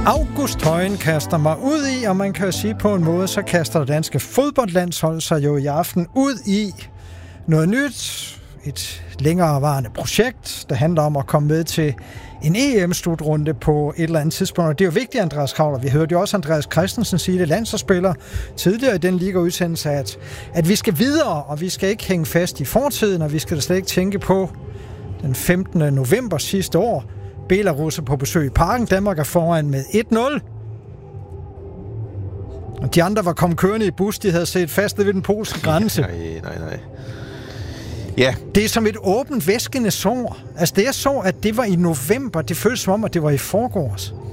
August Højen kaster mig ud i, og man kan jo sige på en måde, så kaster det danske fodboldlandshold sig jo i aften ud i noget nyt. Et længerevarende projekt, der handler om at komme med til en EM-slutrunde på et eller andet tidspunkt. Og det er jo vigtigt, Andreas Kravler. Vi hørte jo også Andreas Christensen sige det, landsholdsspiller tidligere i den liga-udsendelse, at vi skal videre, og vi skal ikke hænge fast i fortiden, og vi skal da slet ikke tænke på den 15. november sidste år. Belarus er på besøg i Parken. Danmark er foran med 1-0. Og de andre var kommet kørende i bus, de havde set fast ved den polske grænse. Nej. Ja. Det er som et åbent væskende sår. Altså det jeg så, at det var i november, det føles som om, at det var i forgårs.